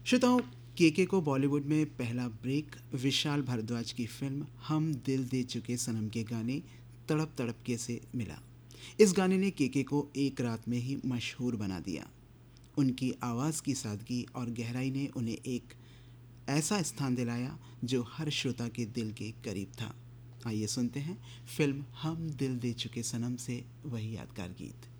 श्रोताओं, केके को बॉलीवुड में पहला ब्रेक विशाल भारद्वाज की फिल्म हम दिल दे चुके सनम के गाने तड़प तड़प के से मिला। इस गाने ने केके को एक रात में ही मशहूर बना दिया। उनकी आवाज़ की सादगी और गहराई ने उन्हें एक ऐसा स्थान दिलाया जो हर श्रोता के दिल के करीब था। आइए सुनते हैं फिल्म हम दिल दे चुके सनम से वही यादगार गीत।